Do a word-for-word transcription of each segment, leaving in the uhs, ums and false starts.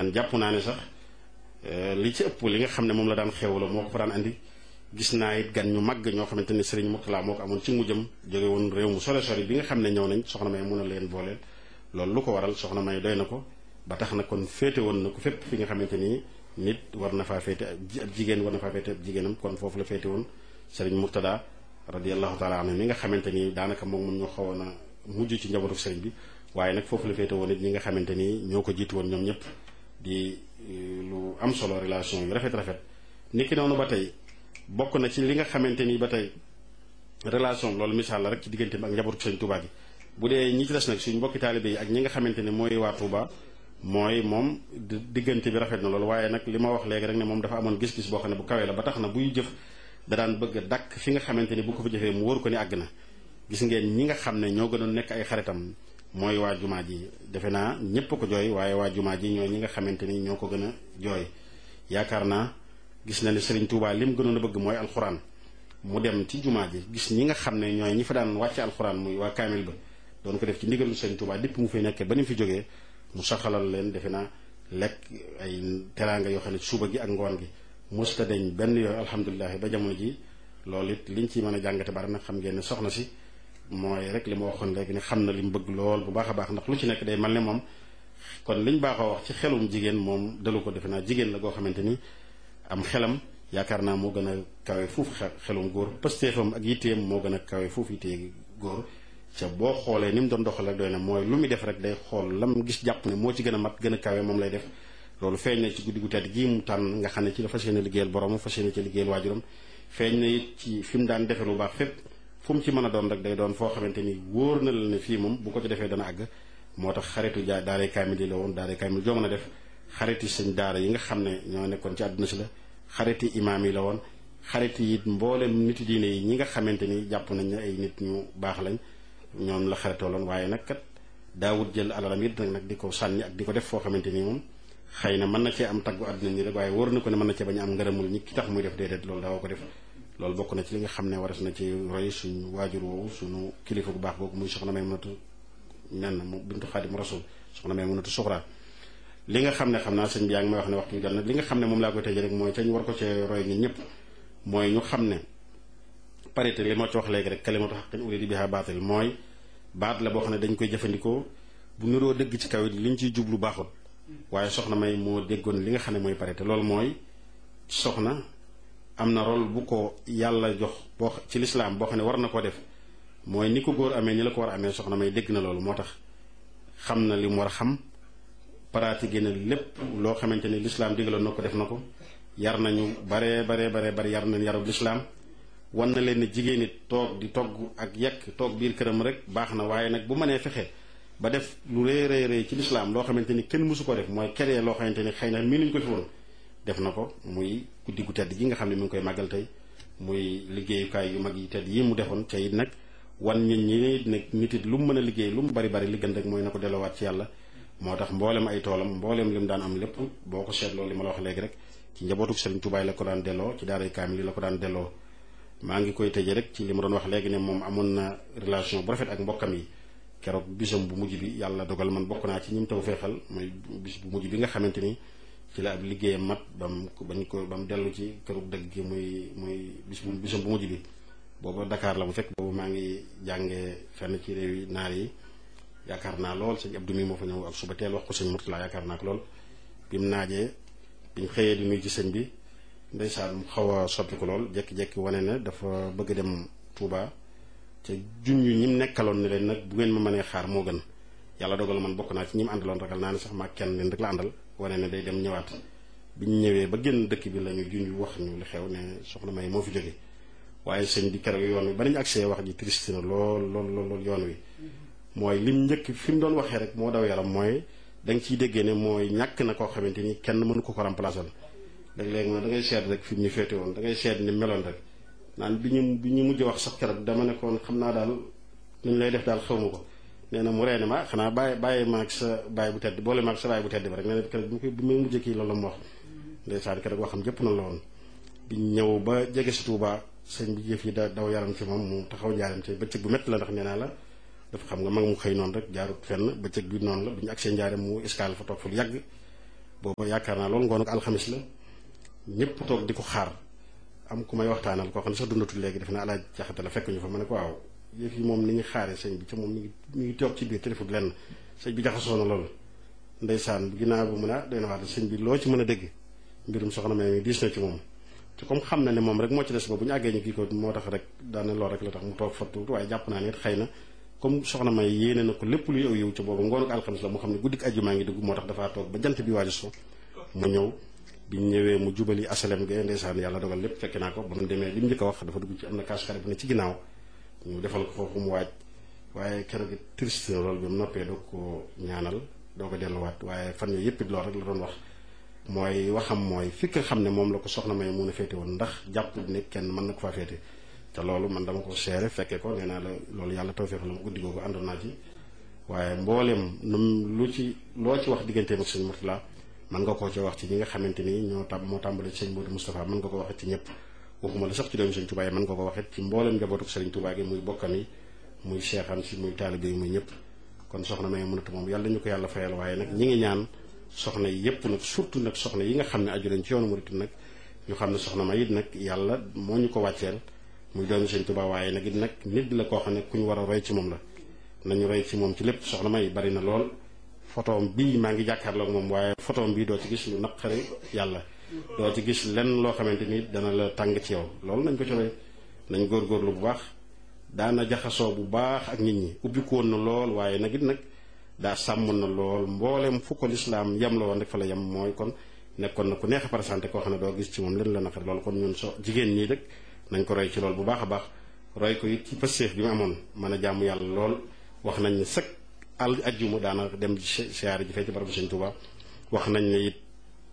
jàpp naa ne sax li ci ëpp li nga xam ne moom la daan xewloo moo ko fa daan andi gis naa it gan ñu màgg ñoo xamante ni Serigne Mourtala moo ko amoon ci mujjam jóge woon réew mu sore sori bi nga xam ne ñëw nañ soxna May mun a leen booleel loolu lu ko waral soxna May doy na ko ba tax na kon féete woon na ko fépp fi nga xamante ni nit war na faa féete ab jigéen war na faa féete ab jigéenam kon foofu la féete woon Serigne Mourtada radiyallahu taala anhu mi nga xamante ni daanaka moom mun ñu xawoon a mujj ci njabootu Serigne bi waaye nag foofu la féete woon it ñi nga xamante ni ñoo ko jiitu woon ñoom ñëpp di lu am solo relation yu rafet rafet niki noonu ba tey bokk na ci li nga xamante ni ba tey relation loolu misaal la rek ci diggante ak njabootu Serigne Touba gi bu dee ñi ci des nag suñ mbokki taalibe yi ak ñi nga xamante ne mooy waa Touba mooy moom diggante bi rafet na loolu waaye nag li ma wax léegi rek ne moom dafa amoon gis-gis boo xam ne bu kawee la ba tax na buy jëf da daan bëgg a dakk fi nga xamante ni bu ko fa jëfee mu wóor ko ni àgg na gis ngeen ñi nga xam ne ñoo gënoon nekk ay xaritam mooy waa jumaa ji defe naa ñépp ko jooy waaye waa jumaa ji ñooy ñi nga xamante ni ñoo ko gën a jooy yaakaar naa gis na ne Serigne Touba lim gënoon a bëgg mooy alxuraan mu dem ci jumaa ji gis ñi nga xam ne ñooy ñi fa daan wàcce alxuraan muy waa kaamil ba doon ko def ci ndigalu Serigne Touba dépp mu fi nekkee ba ni mu fi jógee mu saxalal leen defe naa lekk ay teraanga yoo xam ne suba gi ak ngoon gi musta deñ benn yooyu alhamdulilah ba jamono ji loolu it liñ ci mën a jàngate bari nag xam ngeen ne soxna si mooy rek li ma waxoon léegi ne xam na li mu bëgg lool bu baax a baax ndax lu ci nekk day mel ne moom kon liñ baaxoo wax ci xelum jigéen moom dalu ko defe naa jigéen la goo xamante ni am xelam yaakaar naa moo gën a kawe fuuf xelum góor pëstéefam ak yitteem moo gën a kawe fuuf yittee góor ca boo xoolee ni mu doon doxal rek doy na mooy lu muy def rek day xool lam gis jàpp ne moo ci gën a mat gën a kawe moom lay def loolu feeñ na ci guddi gu tedd gii mu tànn nga xam ne ci la fas yéene liggéeyal borom fas yéene ci liggéeyal waajuram feeñ na it ci fi mu daan defe lu baax fépp fu mu ci mën a doon rek day doon foo xamante ni wóor na la ne fii moom bu ko ci defee dana àgg moo tax xaritu ja daaray kaamil yi la woon daaray kaamil joo mën a def xariti sëñ daara yi nga xam ne ñoo nekkoon ci àdduna si la xariti imaam yi la woon xariti it mboolem niti diine yi ñi nga xamante ni jàpp nañ ne ay nit ñu baax lañ ñoom la xaritooloon waaye nag kat daawut jël alalam it nag nag di ko sànni ak di ko def foo xamante ni moom xëy na mën na cee am taggu àdduna ni rek waaye wóor na ko ne mën na cee bañ a am ngërëmul ñi ki tax muy def déedéet loolu daawoo ko def loolu bokk na ci li nga xam ne waras na ci roy suñu waajur woowu suñu kilifa bu baax googu muy soxna Maymunatu nen mu bintu Xaadim Rasul soxna Maymunatu Suxra li nga xam ne xam naa sëñ bi yaa ngi may wax ne waxtu bi jot na li nga xam ne moom laa koy tëjee rek mooy cañ war ko cee roy ñun ñëpp mooy ñu xam ne parité li ma ci wax léegi rek kalimatu haqqin urida biha baatil mooy baat la boo xam ne dañ koy jëfandikoo bu niroo dëgg ci kaw it liñ ciy jublu baaxul waaye soxna May moo déggoon li nga xam ne mooy parité loolu mooy soxna am na rôle bu ko yàlla jox boo ci lislaam boo xam ne war na ko def mooy ni ko góor amee ni la ko war a amee soxna May dégg na loolu moo tax xam na li mu war a xam pratiqué na lépp loo xamante ni lislaam digaloon na ko def na ko yar nañu baree baree baree bari yar nañ yarub lislaam wan na leen ne jigéen it toog di togg ak yekk toog biir këram rek baax na waaye nag bu mënee fexe ba def lu rëy rëy rëy ci lislaam loo xamante ni kenn mësu ko def mooy keree loo xamante ni xëy na mii nuñ ko fi woon def na ko muy guddi gu tedd gi nga xam ne mi ngi koy màggal tey muy liggéeyukaay yu mag yi tedd yi mu defoon ca it nag wan nit ñi nag nit it lu mu mën a liggéey lu mu bari bari li gën rek mooy na ko delloowaat ci yàlla moo tax mboolem ay toolam mboolem li mu daan am lépp boo ko seetloo li ma la wax léegi rek ci njabootuk Serigne Touba la ko daan delloo ci daaray kaamil la ko daan delloo maa ngi koy tëjee rek ci li ma doon wax léegi ne moom amoon na relation bu rafet ak mbokkam yi keroog bisam bu mujj bi yàlla dogal man bokk naa ci ñi mu taw feexal mooy bis bu mujj bi nga xamante ni ci la ab liggéeyam mat ba mu bañ ko ba mu dellu ci kërug dëgg gi muy muy bis bu bisam bu mujj bi booba Dakar la bu fekk boobu maa ngi jàngee fenn ci réew yi naar yi yaakaar naa lool sëñ Abdou mi moo fa ñëw ak suba teel wax ko sëñ Mourtala yaakaar naa ko lool bi mu naajee bi ñu xëyee di nuyu ci sëñ bi ndeysaan mu xaw a soppi ko lool jekki-jekki wane ne dafa bëgg dem Touba te junj ñi mu nekkaloon ne leen nag bu ngeen ma mënee xaar moo gën yàlla dogal man bokk naa ci ñi mu àndaloon ragal naa ne sax maa kenn leen rek la àndal wane ne day dem ñëwaat bi ñu ñëwee ba génn dëkk bi la ñu junj wax ñu li xew ne soxna May moo fi jóge waaye sëñ bi keroog yoon wi ba nañu accès wax ji triste na lool lool lool yoon wi mooy lim njëkk fi mu doon waxee rek moo daw yaram mooy da nga ciy déggee ne mooy ñàkk na koo xamante ni kenn mënu ko ko remplacer léeg-léeg moom da ngay seet rek fi mu ñu féete woon da ngay seet ni meloon rek naan bi ñu bi ñu mujj wax sax keroog dama nekkoon xam naa daal nu ñu lay def daal xaw ma ko nee na mu reene ma xanaa bàyyi bàyyi maag sa bàyyi bu tedd boole maag sa bàyyi bu tedd ba rek nee na keroog bi bi may mujjee kii loolu la mu wax ndeysaan keroog waxam jëpp na la woon bi ñëw ba jege si Touba sëñ bi jëf yi da daw yaram ci moom mu taxaw njaaram te bëccëg bu métti la ndax nee naa la dafa xam nga mag mu xëy noonu rek jaarut fenn bëccëg bi noonu la bu ñu agsee njaaram mu escale fa toog fa lu yàgg boobu yaakaar naa loolu ngoon ak alxamis la ñëpp toog di ko xaar am ku may waxtaanal koo xam ne sax dundatul léegi def na alaaj jaxate la fekk ñu fa ma ne ko waaw yëf yi moom ni ñu xaaree sëñ bi ca moom mi ngi mi ngi toog ci biir téléphone lenn sëñ bi jaxasoo na loolu ndeysaan ginnaaw bu mun a doy na wax sëñ bi loo ci mën a dégg mbirum soxna May diis na ci moom te comme xam na ne moom rek moo ci des ba bu ñu àggee ñu kii ko moo tax rek daana lool rek la tax mu toog fattu waaye jàpp naa ne it xëy na comme soxna May yéene na ko lépp luy aw yiw ca boobu ngoonu alxamis la mu xam ne guddik àjjuma ngi dugg moo tax dafaa toog ba jant bi waaju so mu ñëw biñ ñëwee mu jubali asalem ge ndeysaan yàlla dogal lépp fekk naa ko ba mu demee li mu njëkk a wax dafa dugg ci am na kaasukaare bu ne ci ginnaaw ñu defal ko foofu mu waaj waaye keroog it triste na loolu bi mu noppee doo ko ñaanal doo ko delluwaat waaye fan yooyu yëpp it lool rek la doon wax mooy waxam mooy fi nga xam ne moom la ko soxna May mun a féete woon ndax jàpp ne kenn mën na ko faa féete te loolu man dama ko seere fekkee ko nee naa la loolu yàlla tawfeex la mu guddi googu àndoon naa ci waaye mbooleem num lu ci loo ci wax digganteem ak sëñ Murtala mën nga koo ci wax ci ñi nga xamante ni ñoo tam moo tàmbale ci sëñ Modou Moustapha mën nga ko waxee ci ñëpp waxuma la sax ci doomu sëñ Touba yi mën nga ko waxee ci mbooleem njabootu sëriñ Touba gi muy bokkam yi muy seexam si muy taalibe yi muy ñëpp kon soxna May mënatu moom yàlla ñu ko yàlla fayal waaye nag ñi ngi ñaan soxna yi yëpp nag surtout nag soxna yi nga xam ne aju leen ci yoonu murit nag ñu xam ne soxna May it nag yàlla moo ñu ko wàcceel muy doomu sëñ Touba waaye nag it nag nit la koo xam ne ku ñu war a roy ci moom la nañu roy ci moom ci lépp soxna May bari na lool photoom bii maa ngi jàkkaarloog moom waaye photoom bii doo ci gis lu naqari yàlla doo ci gis lenn loo xamante ni dana la tàng ci yow loolu nañ ko ci roy nañ góorgóorlu bu baax daana jaxasoo bu baax ak nit ñi ubbi ko woon na lool waaye nag it nag daa sàmm na lool mboolem fu ko lislaam yem la woon rek fa la yem mooy kon nekkoon na ku neex a présenté koo xam ne doo gis ci moom leen la naqari loolu kon ñun so jigéen ñii rek nañ ko roy ci lool bu baax a baax roy ko it ci pëstéef bi mu amoon mën a jàmm yàlla lool wax nañ ne sëkk al ajjuma daana dem siyaare ji fee ci barabu sëñ Tuuba wax nañ ne it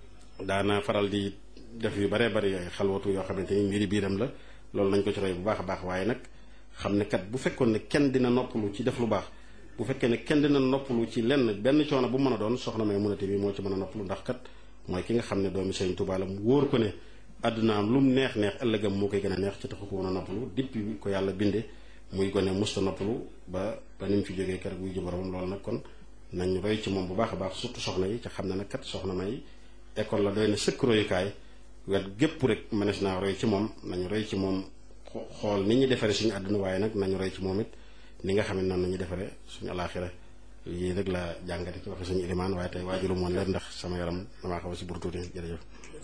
daana faral di def yu baree bari yooyu xalwatu yoo xamante ni mbiri biiram la loolu nañ ko ci roy bu baax a baax waaye nag xam ne kat bu fekkoon ne kenn dina noppalu ci def lu baax bu fekkee ne kenn dina noppalu ci lenn benn coono bu mën a doon soxna May Munate bi moo ci mën a noppalu ndax kat mooy ki nga xam ne doomi sëñ Tuuba la mu wóor ko ne àddunaam lu mu neex neex ëllëgam moo koy gën a neex ci taxu ko woon a noppalu depuis ko yàlla binde muy gone musta noppalu ba ba ni mu fi jógee keroog wuy ji boromam loolu nag kon nañ roy ci moom bu baax a baax surtout soxna yi ca xam ne nag kat soxna May école la doy na sëkk royukaay wet gépp rek mënees naa roy ci moom nañu roy ci moom xool ni ñu defaree suñu àdduna waaye nag nañu roy ci moom it ni nga xam ne noonu nañu defaree suñu alaaxira yii rek la jàngate ci waxe suñu ilimaan waaye tey waajuru moon leen ndax sama yaram damaa xaw a si bur tuuti jërëjëf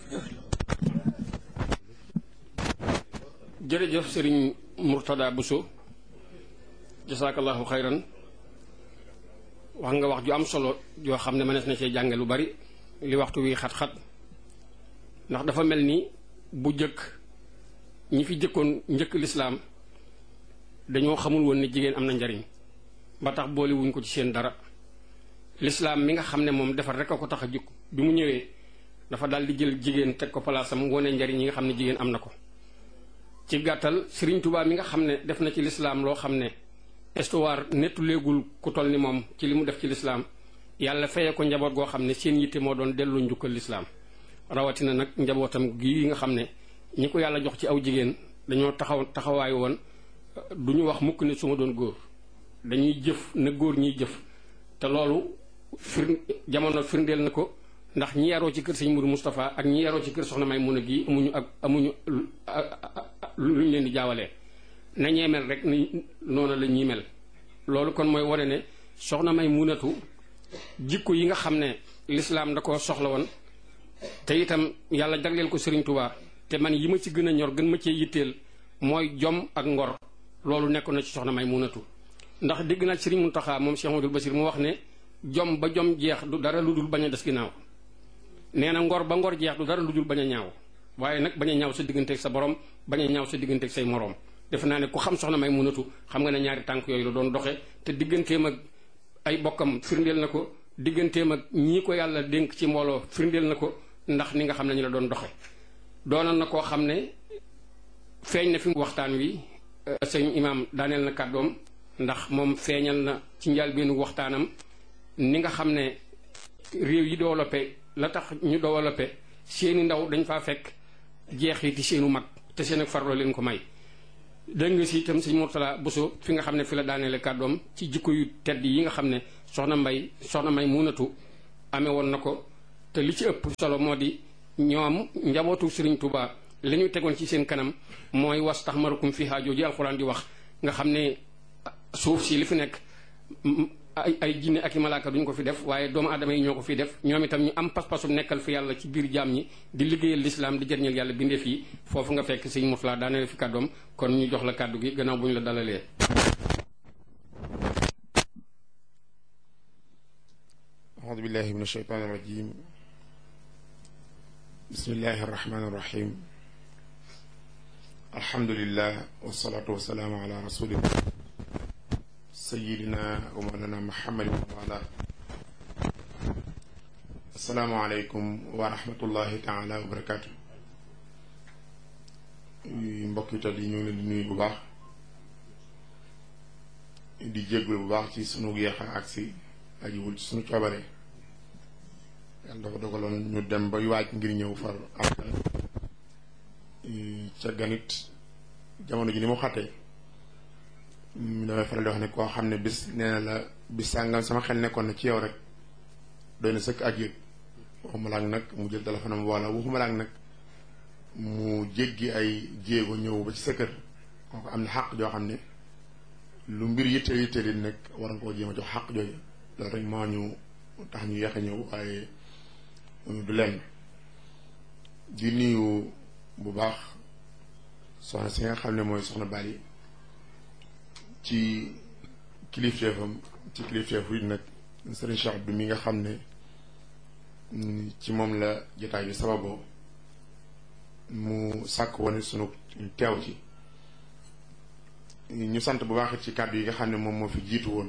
jërëjëf sëriñ Murtada Bousso jasaakallahu xayran wax nga wax ju am solo yoo xam ne mënees na cee jànge lu bari li waxtu wi xat-xat ndax dafa mel ni bu jëkk ñi fi jëkkoon njëkk lislaam dañoo xamul woon ne jigéen am na njariñ ba tax boole wuñ ko ci seen dara lislaam mi nga xam ne moom defar rek a ko tax a jukk bi mu ñëwee dafa daal di jël jigéen teg ko palaasam wone njariñ yi nga xam ne jigéen am na ko ci gàttal Sëriñ Tuubaa mi nga xam ne def na ci lislaam loo xam ne histoire nettu léegul ku toll ni moom ci li mu def ci lislaam yàlla fayee ko njaboot goo xam ne seen yitte moo doon dellu njukkal lislaam rawatina nag njabootam gii nga xam ne ñi ko yàlla jox ci aw jigéen dañoo taxaw taxawaay woon du ñu wax mukk ne su ma doon góor dañuy jëf na góor ñiy jëf te loolu fir jamono firndeel na ko ndax ñi yaroo ci kër sëñ Mourou Moustapha ak ñi yaroo ci kër soxna May Muna gi amuñu ak amuñu lu ñu leen di jaawalee na ñee mel rek ni noonu la ñuy mel loolu kon mooy wane ne soxna May Munatu jikko yi nga xam ne lislaam da ko soxla woon te itam yàlla jagleel ko Sëriñ Tuubaa te man yi ma ci gën a ñor gën ma cee yitteel mooy jom ak ngor loolu nekkoon na ci soxna May Munatu ndax dégg naa Sëriñ Muntaxa moom Cheikh Amadou Basir mu wax ne jom ba jom jeex du dara lu dul bañ a des ginnaaw nee na ngor ba ngor jeex du dara lu dul bañ a ñaaw waaye nag bañ a ñaaw sa digganteeg sa borom bañ a ñaaw sa digganteeg say moroom defe naa ne ku xam soxna May Munatu xam nga ne ñaari tànk yooyu la doon doxe te digganteem ak ay bokkam firndeel na ko digganteem ak ñii ko yàlla dénk ci mbooloo firndeel na ko ndax ni nga xam ne ñu la doon doxe doonoon na koo xam ne feeñ na fi waxtaan wi sëñ imaam daaneel na kàddoom ndax moom feeñal na ci njëlbéenu waxtaanam ni nga xam ne réew yi développé la tax ñu développé seeni ndaw dañ faa fekk jeexiti seenu mag te seen ak farlo leen ko may dégg nga si itam sëñ Murtada Bousso fi nga xam ne fi la daaneele kàddoom ci jikko yu tedd yi nga xam ne soxna Mbay soxna May Munatu amee woon na ko te li ci ëpp solo moo di ñoom njabootu Serigne Touba li ñu tegoon ci seen kanam mooy wastaxmarakum fiha jooju alxuraan di wax nga xam ne suuf si li fi nekk ay ay jinne ak i malaaka duñ ko fi def waaye doomu aadama yi ñoo ko fi def ñoom itam ñu am pas-pasu nekkal fi yàlla ci biir jaam ñi di liggéeyal lislaam di jëriñal yàlla bindeef yi foofu nga fekk sëñ Mourtala daaneel fi kàddoom kon ñu jox la kàddu gi gannaaw bu ñu la dalalee. aoudu billahi min asheytaan irrajim bismillahi arrahmani irrahim alhamdulillah wasalaatu wasalaamu ala rasulillah sayidina wa mawlana muhammadin wa ala assalaamu aleykum wa rahmatullahi taala wa barakatu mbokki tal yi ñu ngi leen di nuyu bu baax di jéggul bu baax ci sunu yeex a agsi ajiwul ci sunu coobare yàlla dafa dogaloon ñu dem ba waaj ngir ñëw far am ca ganit jamono ji ni mu xattee damay faral di wax ne koo xam ne bis nee na la bis sàngam sama xel nekkoon na ci yow rek doy na sëkk ak yëg waxuma laak nag mu jël téléphone am wala waxuma laak nag mu jéggi ay jéego ñëw ba ci sa kër kooku am na xàq joo xam ne lu mbir yitteel yitteel it nag war nga koo jéem a jox xàq jooju loolu rek moo ñu tax ñu yeex a ñëw waaye du lenn di nuyu bu baax soxna si nga xam ne mooy soxna Bali ci kilifteefam ci kilifteefu it nag Serigne Cheikh Abdou mi nga xam ne ci moom la jotaay bi sababoo mu sàkk woon sunu teew ci ñu sant bu baax ci kàddu yi nga xam ne moom moo fi jiitu woon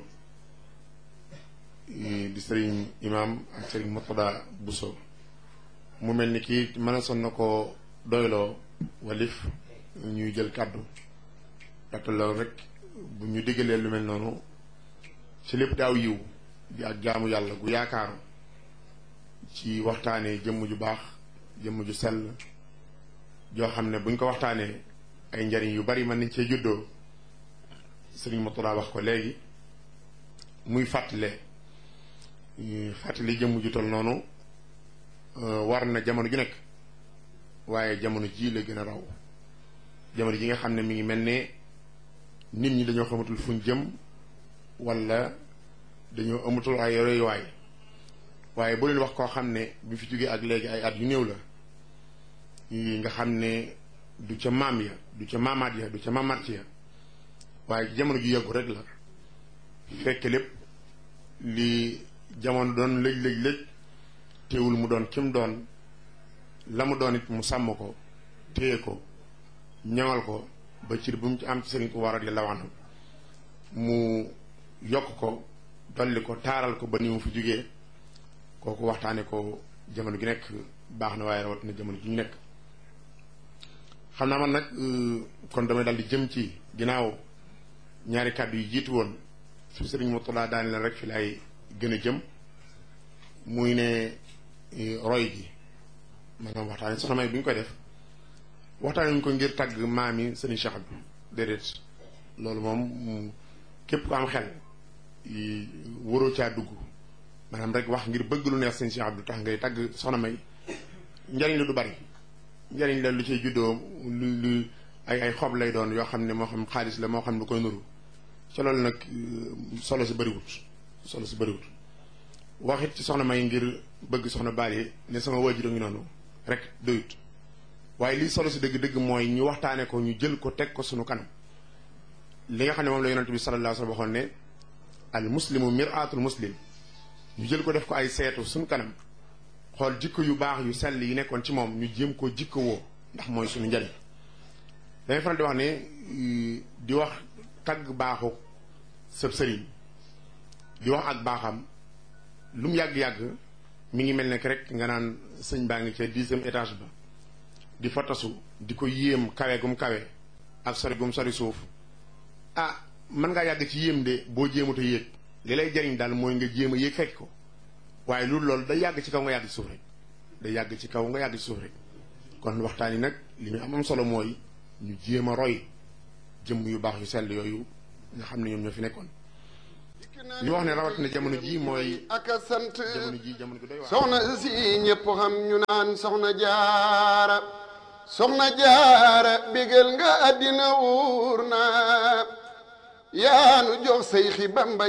di Serigne Imam ak Serigne Mourtada Bousso mu mel ni kii mën a son na ko doyloo walif ñuy jël kàddu ndaxte loolu rek bu ñu diggalee lu mel noonu ci lépp daaw yiw di ak jaamu yàlla gu yaakaaru ci waxtaanee jëmm ju baax jëmm ju sell joo xam ne buñ ko waxtaanee ay njariñ yu bari mën nañ cee juddoo Sëriñ Mourtada wax ko léegi muy fàttale fàttali jëmm ju tol noonu war na jamono ju nekk waaye jamono ji la gën a raw jamono ji nga xam ne mi ngi mel ne nit ñi dañoo xamatul fuñ jëm wala dañoo amatul ay royuwaay waaye boo leen wax koo xam ne bi fi jógee ak léegi ay at yu néew la nga xam ne du ca maam ya du ca maamaat ya du ca maamaat ya waaye ci jamono ju yàggu rek la fekk lépp li jamono doon lëj lëj lëj teewul mu doon kim doon la mu doon it mu sàmm ko téye ko ñaŋal ko ba cir bu mu ci am ci Sëriñ Tuubaa radiyallaahu anhu mu yokk ko dolli ko taaral ko ba ni mu fi jógee kooku waxtaane ko jamono gi nekk baax na waaye rawatina jamono ji ñu nekk xam naa man nag kon damay daal di jëm ci ginnaaw ñaari kàddu yi jiitu woon fi Sëriñ Mourtada daane leen rek fi laay gën a jëm muy ne roy gi maanaam waxtaane soxna May bi ñu koy def waxtaane ñu ko ngir tàgg maam yi Sëriñ Cheikh Abdou déedéet loolu moom képp ko am xel waroo caa dugg maanaam rek wax ngir bëgg lu neex Sëriñ Cheikh Abdou tax ngay tàgg soxna May njariñ la du bari njariñ la lu cay juddoo lu lu ay ay xob lay doon yoo xam ne moo xam xaalis la moo xam ne koy nuru ca loolu nag solo si bëriwut solo si bëriwut waxit ci soxna May ngir bëgg soxna Bali ne sama waajur a ngi noonu rek doyut waaye lii solo si dëgg-dëgg mooy ñu waxtaane ko ñu jël ko teg ko sunu kanam li nga xam ne moom la yonent bi sallallahu alayhi wa sallam waxoon ne al muslimu mir'atul muslim ñu jël ko def ko ay seetu sunu kanam xool jikko yu baax yu sell yi nekkoon ci moom ñu jéem koo jikko woo ndax mooy sunu njariñ dañuy faral di wax ne di wax tagg baaxu sëb sëriñ di wax ak baaxam lu mu yàgg-yàgg mi ngi mel ne rek nga naan sëñ baa ngi ca dixième étage ba di fa tasu di ko yéem kawe gum kawe ak sori gum sori suuf ah mën ngaa yàgg ci yéem de boo jéemut a yéeg li lay jariñ daal mooy nga jéem a yéeg fekk ko waaye loolu loolu day yàgg ci kaw nga yàgg ci suuf rek day yàgg ci kaw nga yàgg ci suuf rek kon waxtaan yi nag li muy am am solo mooy ñu jéem a roy jëmm yu baax yu sell yooyu nga xam ne ñoom ñoo fi nekkoon ñu wax ne rawatina jamono ji mooy ak a sant jamono ji jamono gi doy waar. soxna si ñëpp xam ñu naan soxna jaara soxna jaara bégal nga àddina wuur na yaanu jox say xi Bamba